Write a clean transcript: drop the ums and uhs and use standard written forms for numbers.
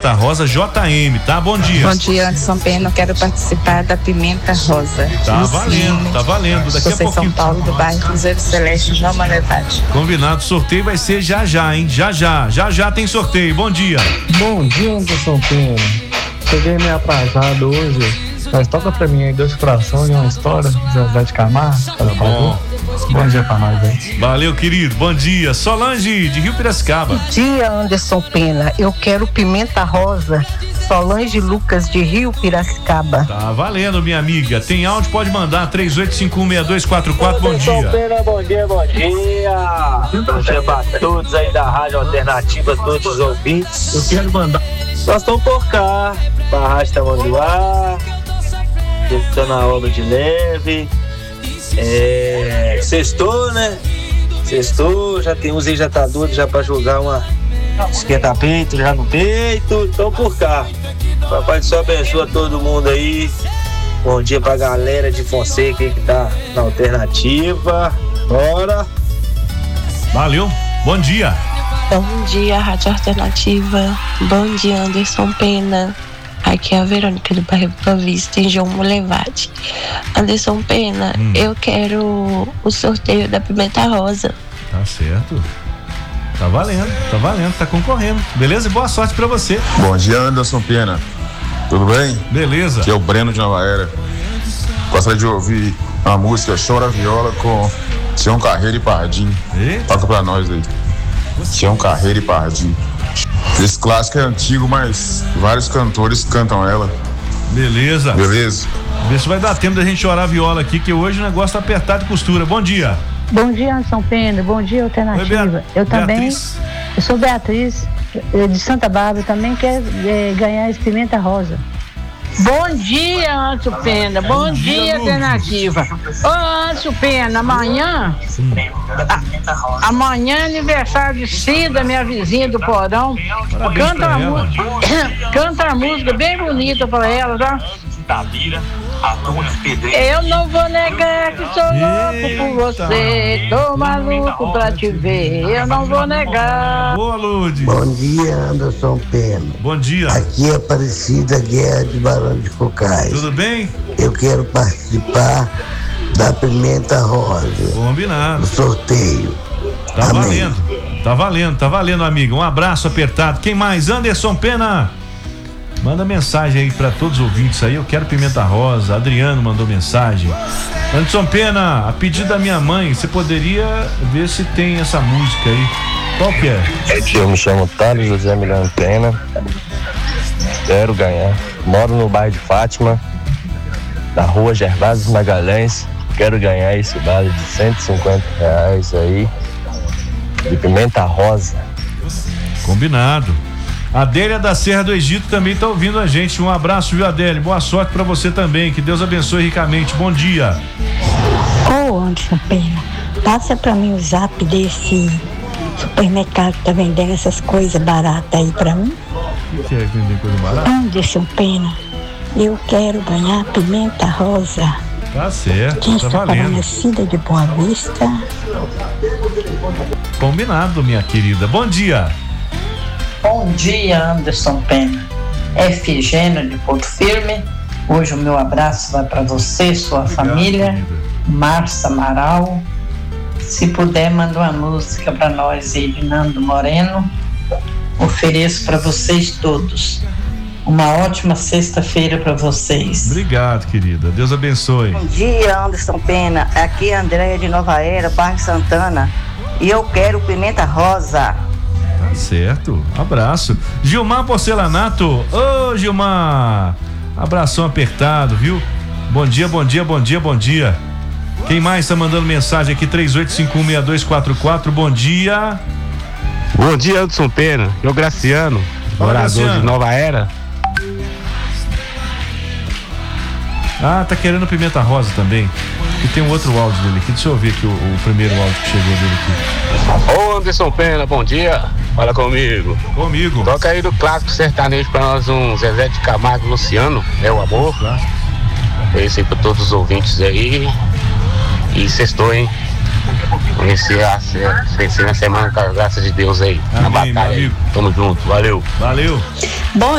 Pimenta Rosa JM, tá? Bom dia. Bom dia, Anderson Pena. Eu quero participar da Pimenta Rosa. Tá valendo, tá valendo. Daqui a pouquinho. São Paulo, do bairro Cruzeiro Celeste, Nova Levade. Combinado, sorteio vai ser já, hein? Já tem sorteio. Bom dia. Bom dia, Anderson Pena. Cheguei meio atrasado hoje, mas toca pra mim aí 2 corações e uma história, Zé de Camargo. Tá bom. Bom dia pra nós aí. Valeu, querido. Bom dia. Solange, de Rio Piracicaba. Bom dia, Anderson Pena. Eu quero Pimenta Rosa. Solange Lucas, de Rio Piracicaba. Tá valendo, minha amiga. Tem áudio, pode mandar. 38516244. Bom dia. Anderson Pena, bom dia. Bom dia pra todos aí da Rádio Alternativa, todos os ouvintes. Eu quero mandar. Nós estamos por cá. A Rádio Tamanduá. Tá na obra de leve. Sextou, né? Sextou, já tem uns aí, já tá doido já pra jogar uma esquenta-peito já no peito. Então por cá. Papai do Céu abençoa todo mundo aí. Bom dia pra galera de Fonseca aí que tá na Alternativa. Bora! Valeu, bom dia. Bom dia, Rádio Alternativa. Bom dia, Anderson Pena. Aqui é a Verônica do bairro Boa Vista, em João Levade. Anderson Pena, eu quero o sorteio da Pimenta Rosa. Tá certo. Tá valendo, tá concorrendo. Beleza? E boa sorte pra você. Bom dia, Anderson Pena. Tudo bem? Beleza. Aqui é o Breno de Nova Era. Gostaria de ouvir a música Chora Viola com Tião Carreiro e Pardinho. Toca pra nós aí. Tião Carreiro e Pardinho. Esse clássico é antigo, mas vários cantores cantam ela. Beleza. Beleza. Vê se vai dar tempo da gente chorar a viola aqui, que hoje o negócio tá apertado de costura. Bom dia. Bom dia, Anderson Pena. Bom dia, Alternativa. Eu também, eu sou Beatriz, de Santa Bárbara, também quero ganhar esse Pimenta Rosa. Bom dia, Anderson Pena. Bom dia, Alternativa. Ô, Anderson Pena, amanhã é aniversário de Cida, minha vizinha do porão. Canta a música bem bonita pra ela, tá? Eu não vou negar que sou louco por você. Tô maluco pra te ver. Eu não vou negar. Boa, Lude. Bom dia, Anderson Pena. Bom dia. Aqui é Aparecida Guerra de Barão de Cocais. Tudo bem? Eu quero participar da Pimenta Rosa. Combinado. Do sorteio. Tá Amém. Tá valendo, amigo. Um abraço apertado. Quem mais? Anderson Pena. Manda mensagem aí pra todos os ouvintes aí. Eu quero Pimenta Rosa. Adriano mandou mensagem. Anderson Pena, a pedido da minha mãe, você poderia ver se tem essa música aí. Qual que é? Eu me chamo Thales José Milano Pena. Quero ganhar. Moro no bairro de Fátima, na rua Gervásio Magalhães. Quero ganhar esse vale de R$150 aí, de Pimenta Rosa. Combinado. A Adélia da Serra do Egito também tá ouvindo a gente. Um abraço, viu, Adélia? Boa sorte pra você também. Que Deus abençoe ricamente. Bom dia. Ô, Anderson Pena, passa pra mim o zap desse supermercado que tá vendendo essas coisas baratas aí pra mim. O que é vender coisa barata? Anderson Pena, eu quero ganhar Pimenta Rosa. Tá certo, Quem tá está valendo. falando é Cida de Boa Vista. Combinado, minha querida. Bom dia. Bom dia, Anderson Pena. Efigênio de Porto Firme. Hoje o meu abraço vai para você, sua família. Márcia Amaral. Se puder, manda uma música para nós aí de Nando Moreno. Ofereço para vocês todos. Uma ótima sexta-feira para vocês. Obrigado, querida. Deus abençoe. Bom dia, Anderson Pena. Aqui é a Andréia de Nova Era, bairro Santana. E eu quero Pimenta Rosa. Tá certo. Abraço. Gilmar Porcelanato. Ô, Gilmar. Abração apertado, viu? Bom dia, bom dia, bom dia, bom dia. Quem mais tá mandando mensagem aqui? 38516244. Bom dia. Bom dia, Anderson Pena. Eu, Graciano, morador de Nova Era. Ah, tá querendo Pimenta Rosa também. E tem um outro áudio dele aqui. Deixa eu ver aqui o primeiro áudio que chegou dele aqui. Ô, Anderson Pena, bom dia. Fala comigo. Comigo. Toca aí do clássico sertanejo pra nós, um Zezé de Camargo e Luciano, é o amor. É isso aí pra todos os ouvintes aí. E sextou, hein? Vencer a semana com a graça de Deus aí. Amém, na batalha. meu amigo. Tamo junto, valeu. Valeu. Bom